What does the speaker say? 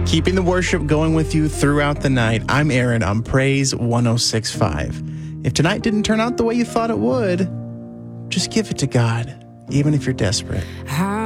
Keeping the worship going with you throughout the night. I'm Aaron on Praise 106.5. If tonight didn't turn out the way you thought it would, just give it to God, even if you're desperate.